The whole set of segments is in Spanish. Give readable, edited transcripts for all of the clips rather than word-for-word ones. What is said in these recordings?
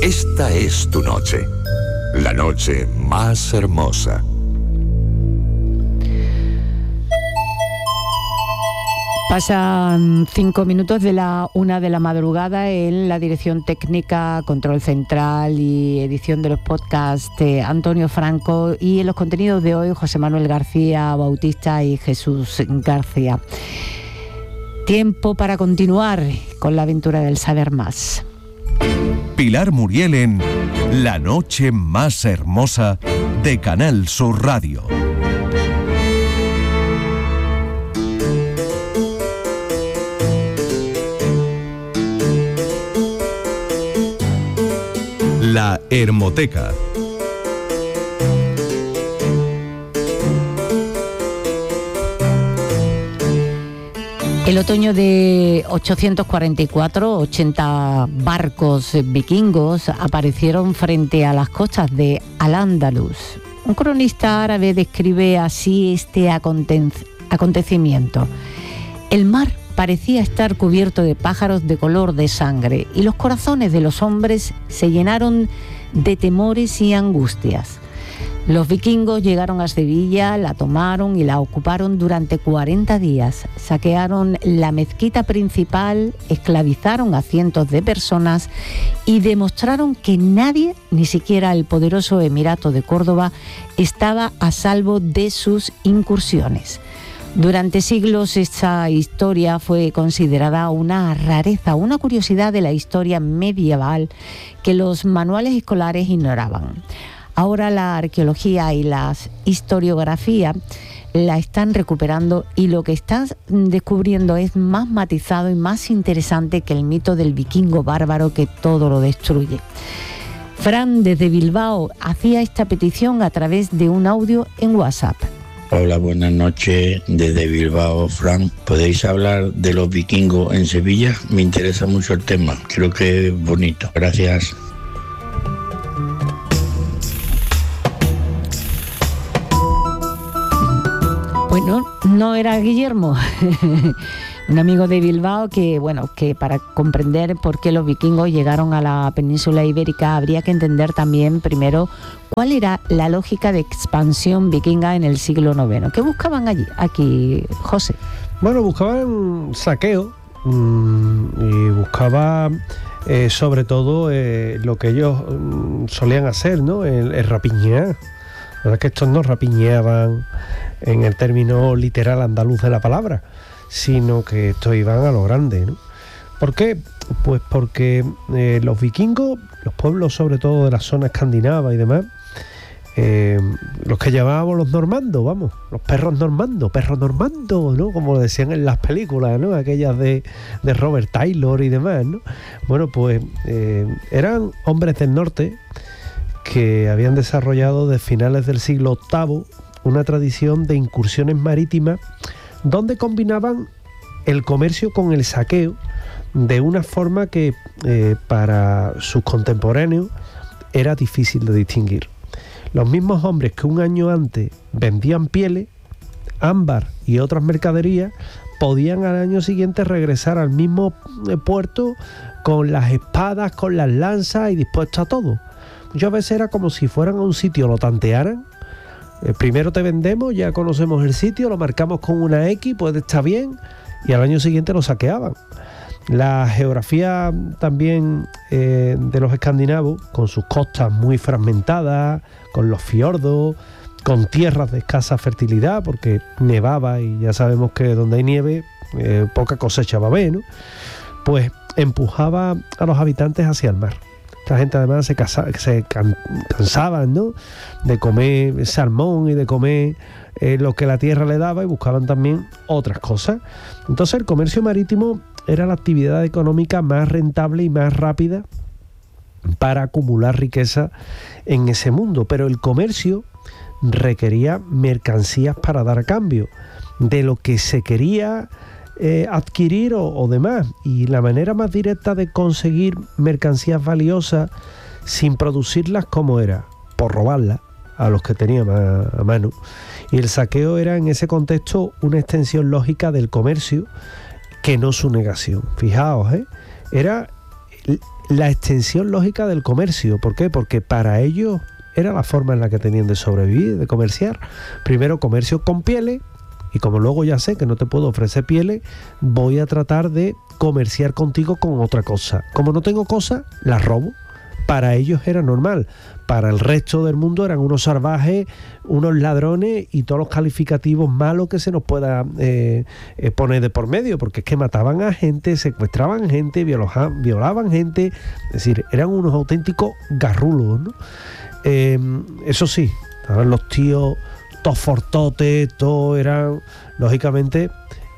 Esta es tu noche, la noche más hermosa. Pasan 5 minutos de la 1 de la madrugada. En la dirección técnica, control central y edición de los podcasts, Antonio Franco, y en los contenidos de hoy, José Manuel García Bautista y Jesús García. Tiempo para continuar con la aventura del saber más. Pilar Muriel en La noche más hermosa de Canal Sur Radio. La Hermoteca. El otoño de 844, 80 barcos vikingos aparecieron frente a las costas de Al-Ándalus. Un cronista árabe describe así este acontecimiento. El mar parecía estar cubierto de pájaros de color de sangre y los corazones de los hombres se llenaron de temores y angustias. Los vikingos llegaron a Sevilla, la tomaron y la ocuparon durante 40 días. Saquearon la mezquita principal, esclavizaron a cientos de personas y demostraron que nadie, ni siquiera el poderoso Emirato de Córdoba, estaba a salvo de sus incursiones. Durante siglos esta historia fue considerada una rareza, una curiosidad de la historia medieval que los manuales escolares ignoraban. Ahora la arqueología y la historiografía la están recuperando y lo que están descubriendo es más matizado y más interesante que el mito del vikingo bárbaro que todo lo destruye. Fran, desde Bilbao, hacía esta petición a través de un audio en WhatsApp. Hola, buenas noches, desde Bilbao, Fran. ¿Podéis hablar de los vikingos en Sevilla? Me interesa mucho el tema, creo que es bonito. Gracias. Bueno, no era Guillermo, un amigo de Bilbao que para comprender por qué los vikingos llegaron a la península ibérica habría que entender también primero cuál era la lógica de expansión vikinga en el siglo IX. ¿Qué buscaban aquí, José? Bueno, buscaban saqueo y buscaban sobre todo lo que ellos solían hacer, ¿no? El rapiñear. La verdad es que estos no rapiñeaban en el término literal andaluz de la palabra, sino que estos iban a lo grande, ¿no? ¿Por qué? Pues porque los vikingos, los pueblos sobre todo de la zona escandinava y demás, los que llamábamos los normandos, los perro normando, ¿no? Como decían en las películas, ¿no? Aquellas de Robert Taylor y demás, ¿no? Bueno, pues eran hombres del norte que habían desarrollado desde finales del siglo VIII una tradición de incursiones marítimas donde combinaban el comercio con el saqueo de una forma que para sus contemporáneos era difícil de distinguir. Los mismos hombres que un año antes vendían pieles, ámbar y otras mercaderías podían al año siguiente regresar al mismo puerto con las espadas, con las lanzas y dispuestos a todo. Muchas veces era como si fueran a un sitio, lo tantearan. Primero te vendemos, ya conocemos el sitio, lo marcamos con una X, pues está bien, y al año siguiente lo saqueaban. La geografía también de los escandinavos, con sus costas muy fragmentadas, con los fiordos, con tierras de escasa fertilidad, porque nevaba y ya sabemos que donde hay nieve, poca cosecha va a haber, ¿no? Pues empujaba a los habitantes hacia el mar. Esta gente además se cansaban, ¿no?, de comer salmón y de comer lo que la tierra le daba, y buscaban también otras cosas. Entonces el comercio marítimo era la actividad económica más rentable y más rápida para acumular riqueza en ese mundo. Pero el comercio requería mercancías para dar a cambio de lo que se quería adquirir o demás, y la manera más directa de conseguir mercancías valiosas sin producirlas, ¿cómo era? Por robarlas a los que tenían a mano. Y el saqueo era en ese contexto una extensión lógica del comercio, que no su negación. Fijaos, era la extensión lógica del comercio. ¿Por qué? Porque para ellos era la forma en la que tenían de sobrevivir, de comerciar. Primero comercio con pieles, y como luego ya sé que no te puedo ofrecer pieles, voy a tratar de comerciar contigo con otra cosa. Como no tengo cosa, las robo. Para ellos era normal. Para el resto del mundo eran unos salvajes, unos ladrones y todos los calificativos malos que se nos pueda poner de por medio, porque es que mataban a gente, secuestraban gente, violaban gente, es decir, eran unos auténticos garrulos, ¿no? Eso sí, estaban los tíos todos fortotes, todos eran, lógicamente,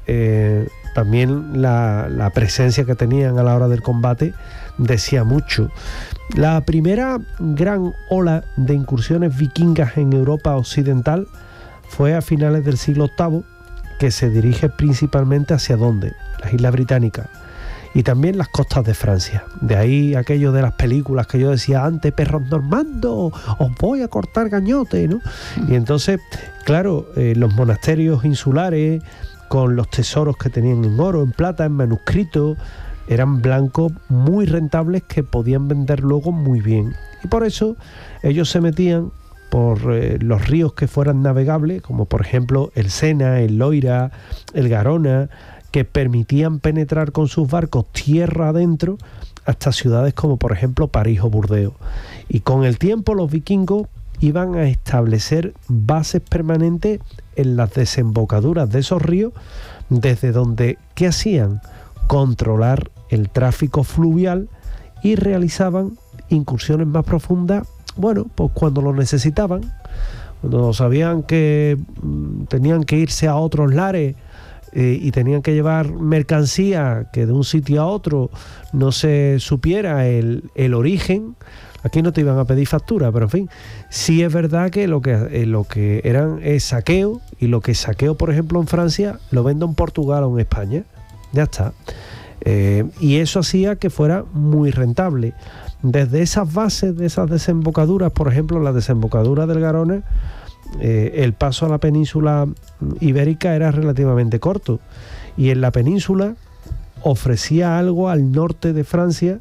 también la presencia que tenían a la hora del combate decía mucho. La primera gran ola de incursiones vikingas en Europa occidental fue a finales del siglo VIII, que se dirige principalmente hacia ¿dónde? Las Islas Británicas y también las costas de Francia. De ahí aquello de las películas que yo decía antes, perros normandos, os voy a cortar gañote, ¿no? Y entonces, claro, los monasterios insulares, con los tesoros que tenían en oro, en plata, en manuscritos, eran blancos muy rentables que podían vender luego muy bien. Y por eso ellos se metían por los ríos que fueran navegables, como por ejemplo el Sena, el Loira, el Garona, que permitían penetrar con sus barcos tierra adentro hasta ciudades como por ejemplo París o Burdeos. Y con el tiempo los vikingos iban a establecer bases permanentes en las desembocaduras de esos ríos, desde donde, ¿qué hacían? Controlar el tráfico fluvial y realizaban incursiones más profundas, bueno, pues cuando lo necesitaban, cuando sabían que tenían que irse a otros lares y tenían que llevar mercancía que de un sitio a otro no se supiera el origen. Aquí no te iban a pedir factura, pero en fin, sí es verdad que lo que eran es saqueo, y lo que saqueo, por ejemplo, en Francia, lo vendo en Portugal o en España. Ya está. Y eso hacía que fuera muy rentable. Desde esas bases, de esas desembocaduras, por ejemplo, la desembocadura del Garona, el paso a la península ibérica era relativamente corto. Y en la península ofrecía algo al norte de Francia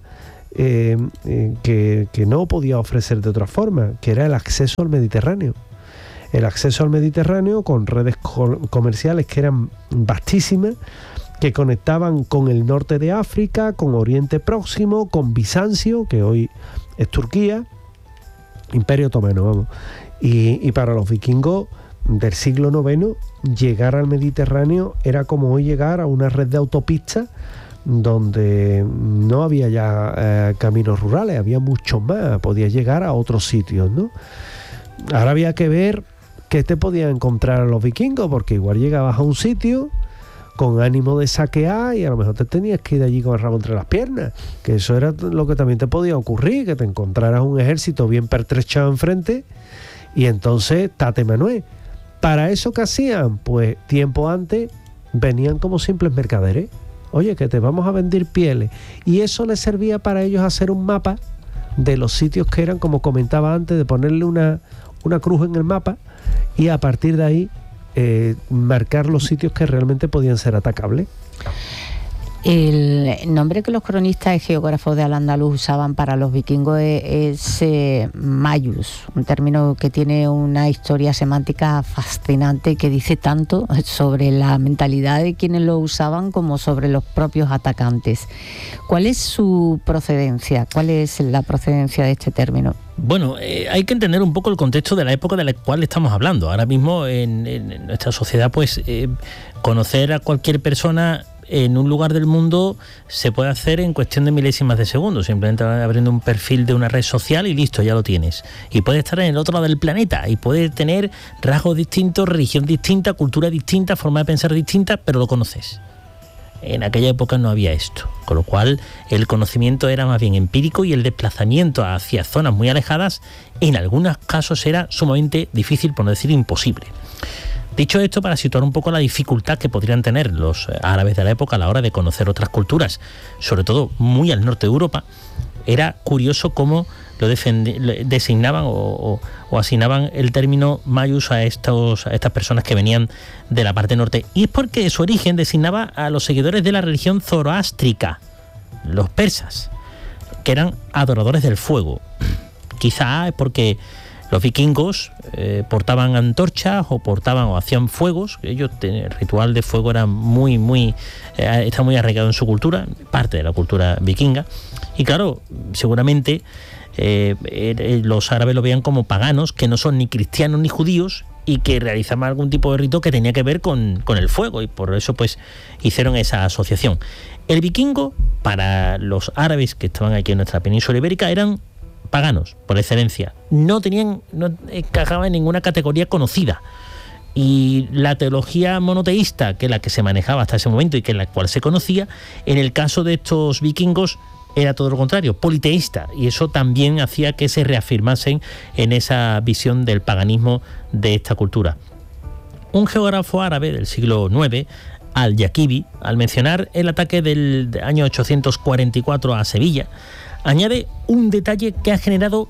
que no podía ofrecer de otra forma, que era el acceso al Mediterráneo. El acceso al Mediterráneo con redes comerciales que eran vastísimas, que conectaban con el norte de África, con Oriente Próximo, con Bizancio, que hoy es Turquía, Imperio Otomano, vamos. Y para los vikingos del siglo IX, llegar al Mediterráneo era como hoy llegar a una red de autopistas donde no había ya caminos rurales, había mucho más, podías llegar a otros sitios, ¿no? Ahora había que ver qué te podían encontrar a los vikingos, porque igual llegabas a un sitio con ánimo de saquear y a lo mejor te tenías que ir allí con el rabo entre las piernas, que eso era lo que también te podía ocurrir, que te encontraras un ejército bien pertrechado enfrente y entonces tate Manuel. Para eso, ¿qué hacían? Pues tiempo antes venían como simples mercaderes. Oye, que te vamos a vender pieles, y eso les servía para ellos hacer un mapa de los sitios que eran, como comentaba antes, de ponerle una cruz en el mapa y a partir de ahí marcar los sitios que realmente podían ser atacables. El nombre que los cronistas y geógrafos de Al-Ándalus usaban para los vikingos es Mayus, un término que tiene una historia semántica fascinante que dice tanto sobre la mentalidad de quienes lo usaban como sobre los propios atacantes. ¿Cuál es su procedencia? ¿Cuál es la procedencia de este término? Bueno, hay que entender un poco el contexto de la época de la cual estamos hablando. Ahora mismo en nuestra sociedad, pues conocer a cualquier persona en un lugar del mundo se puede hacer en cuestión de milésimas de segundo, simplemente abriendo un perfil de una red social y listo, ya lo tienes. Y puede estar en el otro lado del planeta y puede tener rasgos distintos, religión distinta, cultura distinta, forma de pensar distinta, pero lo conoces. En aquella época no había esto, con lo cual el conocimiento era más bien empírico y el desplazamiento hacia zonas muy alejadas en algunos casos era sumamente difícil, por no decir imposible. Dicho esto, para situar un poco la dificultad que podrían tener los árabes de la época a la hora de conocer otras culturas, sobre todo muy al norte de Europa, era curioso cómo lo designaban o asignaban el término Mayus a estas personas que venían de la parte norte. Y es porque su origen designaba a los seguidores de la religión zoroástrica, los persas. que eran adoradores del fuego. Quizá es porque los vikingos portaban antorchas o hacían fuegos. Ellos, el ritual de fuego era está muy arraigado en su cultura, parte de la cultura vikinga. Y claro, seguramente los árabes lo veían como paganos, que no son ni cristianos ni judíos, y que realizaban algún tipo de rito que tenía que ver con el fuego, y por eso pues hicieron esa asociación. El vikingo, para los árabes que estaban aquí en nuestra península ibérica, eran paganos por excelencia, no encajaban en ninguna categoría conocida, y la teología monoteísta, que es la que se manejaba hasta ese momento y que es la cual se conocía, en el caso de estos vikingos era todo lo contrario, politeísta, y eso también hacía que se reafirmasen en esa visión del paganismo de esta cultura. Un geógrafo árabe del siglo IX, Al-Yaquibi, al mencionar el ataque del año 844 a Sevilla, añade un detalle que ha generado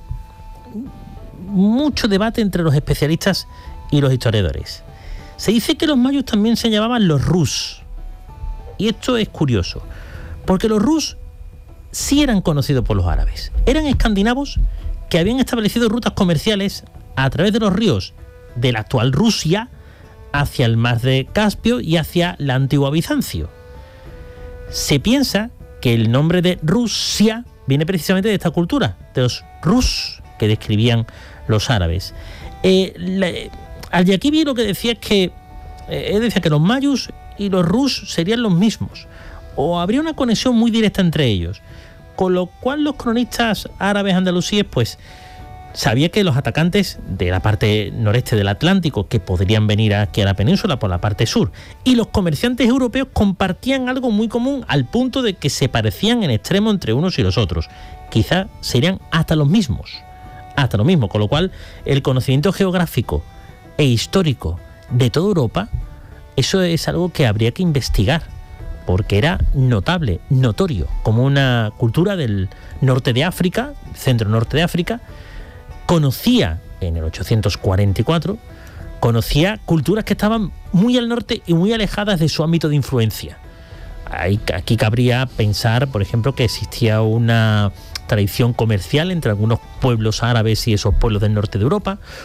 mucho debate entre los especialistas y los historiadores. Se dice que los mayos también se llamaban los rus, y esto es curioso, porque los rus sí eran conocidos por los árabes. Eran escandinavos que habían establecido rutas comerciales a través de los ríos de la actual Rusia hacia el mar de Caspio y hacia la antigua Bizancio. Se piensa que el nombre de Rusia viene precisamente de esta cultura, de los rus que describían los árabes. Al-Yaquibi lo que decía es que decía que los mayus y los rus serían los mismos, o habría una conexión muy directa entre ellos, con lo cual los cronistas árabes andalusíes pues sabía que los atacantes de la parte noreste del Atlántico, que podrían venir aquí a la península por la parte sur, y los comerciantes europeos compartían algo muy común, al punto de que se parecían en extremo entre unos y los otros. Quizá serían hasta los mismos, con lo cual el conocimiento geográfico e histórico de toda Europa, eso es algo que habría que investigar, porque era notable, notorio, como una cultura del norte de África, centro-norte de África, conocía en el 844, conocía culturas que estaban muy al norte y muy alejadas de su ámbito de influencia. Aquí cabría pensar, por ejemplo, que existía una tradición comercial entre algunos pueblos árabes y esos pueblos del norte de Europa,